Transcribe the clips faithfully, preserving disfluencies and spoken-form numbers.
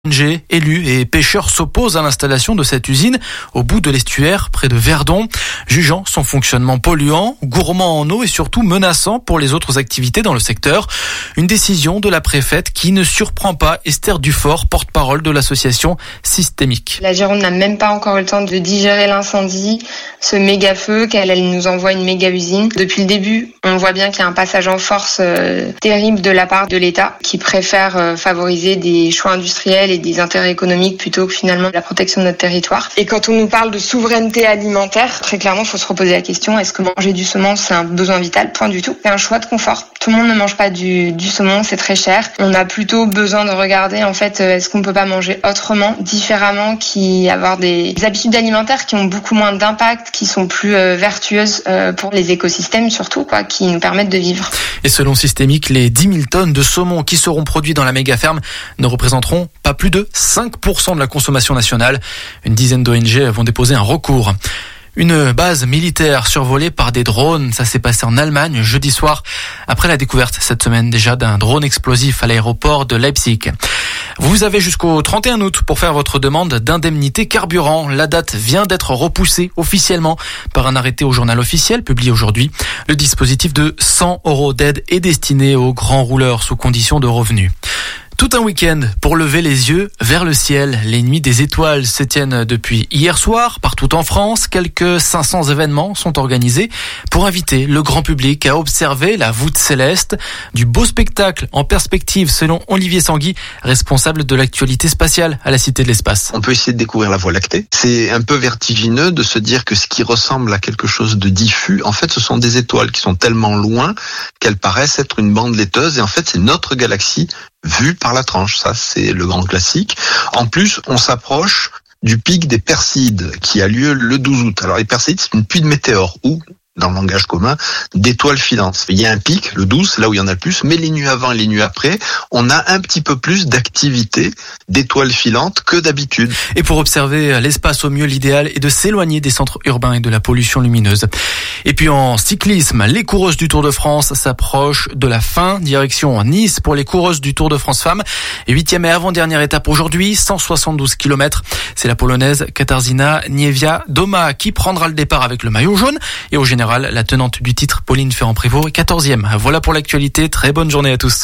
O N G, élus et pêcheurs s'opposent à l'installation de cette usine au bout de l'estuaire près de Verdon, jugeant son fonctionnement polluant, gourmand en eau et surtout menaçant pour les autres activités dans le secteur. Une décision de la préfète qui ne surprend pas Esther Dufort, porte-parole de l'association Systémique. La Gironde n'a même pas encore eu le temps de digérer l'incendie, ce méga feu, qu'elle elle nous envoie une méga usine. Depuis le début, on voit bien qu'il y a un passage en force euh, terrible de la part de l'État qui préfère euh, favoriser des choix industriels et des intérêts économiques plutôt que finalement la protection de notre territoire. Et quand on nous parle de souveraineté alimentaire, très clairement, il faut se reposer la question, est-ce que manger du saumon, c'est un besoin vital? Point du tout. C'est un choix de confort. Tout le monde ne mange pas du, du saumon, c'est très cher. On a plutôt besoin de regarder, en fait, est-ce qu'on peut pas manger autrement, différemment, qui avoir des habitudes alimentaires qui ont beaucoup moins d'impact, qui sont plus euh, vertueuses euh, pour les écosystèmes surtout, quoi, qui nous permettent de vivre. Et selon Systémique, les dix mille tonnes de saumon qui seront produits dans la méga ferme ne représenteront pas plus de cinq pour cent de la consommation nationale. Une dizaine d'O N G vont déposer un recours. Une base militaire survolée par des drones, ça s'est passé en Allemagne jeudi soir, après la découverte cette semaine déjà d'un drone explosif à l'aéroport de Leipzig. Vous avez jusqu'au trente et un août pour faire votre demande d'indemnité carburant. La date vient d'être repoussée officiellement par un arrêté au journal officiel publié aujourd'hui. Le dispositif de cent euros d'aide est destiné aux grands rouleurs sous condition de revenus. Tout un week-end pour lever les yeux vers le ciel. Les nuits des étoiles se tiennent depuis hier soir partout en France. Quelques cinq cents événements sont organisés pour inviter le grand public à observer la voûte céleste. Du beau spectacle en perspective selon Olivier Sanguy, responsable de l'actualité spatiale à la Cité de l'Espace. On peut essayer de découvrir la Voie lactée. C'est un peu vertigineux de se dire que ce qui ressemble à quelque chose de diffus, en fait, ce sont des étoiles qui sont tellement loin qu'elles paraissent être une bande laiteuse. Et en fait, c'est notre galaxie vue par la tranche. Ça, c'est le grand classique. En plus, on s'approche du pic des Perséides qui a lieu le douze août. Alors, les Perséides, c'est une pluie de météores ou, dans le langage commun, d'étoiles filantes. Il y a un pic, le douze, c'est là où il y en a le plus, mais les nuits avant et les nuits après, on a un petit peu plus d'activité d'étoiles filantes que d'habitude. Et pour observer l'espace au mieux, l'idéal est de s'éloigner des centres urbains et de la pollution lumineuse. Et puis en cyclisme, les coureuses du Tour de France s'approchent de la fin. Direction Nice pour les coureuses du Tour de France Femmes. Huitième et avant-dernière étape aujourd'hui, cent soixante-douze kilomètres. C'est la polonaise Katarzyna Niewiadoma qui prendra le départ avec le maillot jaune. Et au général, la tenante du titre, Pauline Ferrand-Prévot, est quatorzième. Voilà pour l'actualité. Très bonne journée à tous.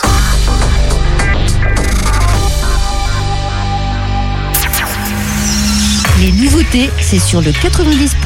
Les nouveautés, c'est sur le quatre-vingt-dix.